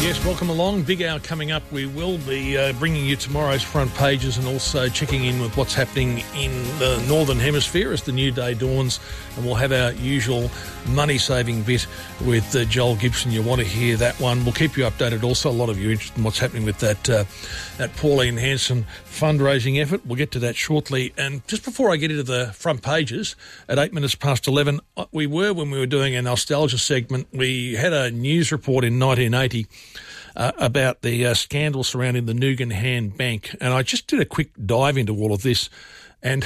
Yes, welcome along. Big hour coming up. We will be bringing you tomorrow's front pages and also checking in with what's happening in the Northern Hemisphere as the new day dawns. And we'll have our usual money-saving bit with Joel Gibson. You want to hear that one. We'll keep you updated. Also, a lot of you interested in what's happening with that Pauline Hanson fundraising effort. We'll get to that shortly. And just before I get into the front pages, at 8 minutes past 11, when we were doing a nostalgia segment, we had a news report in 1980 about the scandal surrounding the Nugan Hand Bank. And I just did a quick dive into all of this. And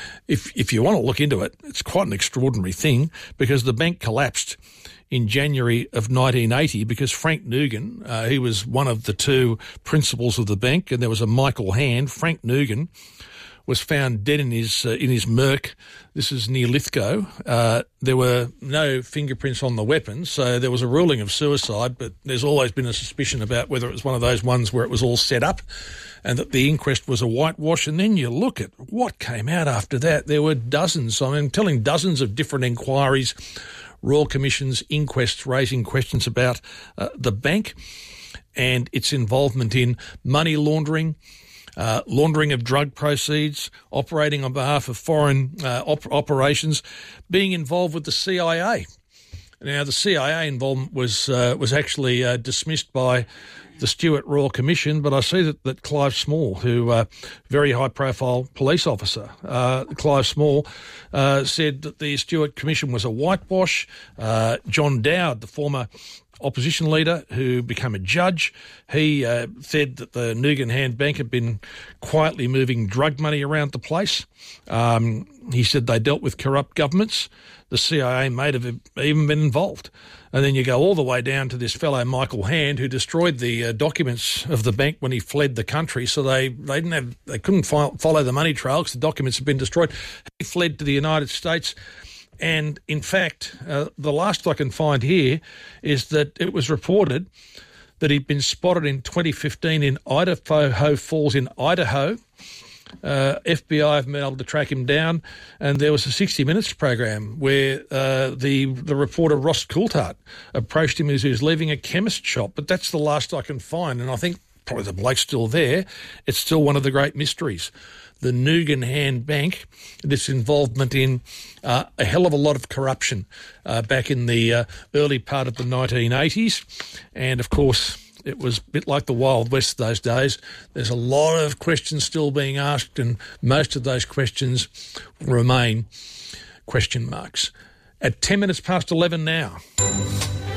if you want to look into it, it's quite an extraordinary thing because the bank collapsed in January of 1980 because Frank Nugan, he was one of the two principals of the bank, and there was a Michael Hand. Frank Nugan was found dead in his Merc. This is near Lithgow. There were no fingerprints on the weapons, so there was a ruling of suicide, but there's always been a suspicion about whether it was one of those ones where it was all set up and that the inquest was a whitewash. And then you look at what came out after that. There were dozens, I'm telling dozens of different inquiries, Royal Commissions, inquests raising questions about the bank and its involvement in money laundering, laundering of drug proceeds, operating on behalf of foreign operations, being involved with the CIA. Now, the CIA involvement was actually dismissed by the Stewart Royal Commission, but I see that Clive Small, who very high-profile police officer, Clive Small, said that the Stewart Commission was a whitewash. John Dowd, the former opposition leader who became a judge, he said that the Nugan Hand Bank had been quietly moving drug money around the place. He said they dealt with corrupt governments. The CIA may have even been involved. And then you go all the way down to this fellow Michael Hand, who destroyed the documents of the bank when he fled the country. So they couldn't follow the money trail because the documents had been destroyed. He fled to the United States. And in fact, the last I can find here is that it was reported that he'd been spotted in 2015 in Idaho Falls in Idaho. FBI have been able to track him down, and there was a 60 Minutes program where the reporter Ross Coulthart approached him as he was leaving a chemist shop. But that's the last I can find, and I think probably the bloke's still there. It's still one of the great mysteries. The Nugan Hand Bank, this involvement in a hell of a lot of corruption back in the early part of the 1980s. And, of course, it was a bit like the Wild West those days. There's a lot of questions still being asked, and most of those questions remain question marks. At 10 minutes past 11 now.